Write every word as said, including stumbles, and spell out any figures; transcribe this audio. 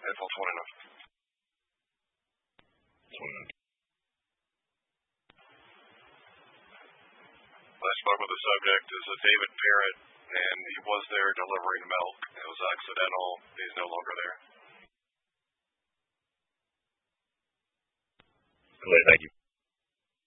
Headphone twenty-nine. twenty-nine. I spoke with the subject. Is a David Parrott, and he was there delivering milk. It was accidental. He's no longer there. Good, thank you.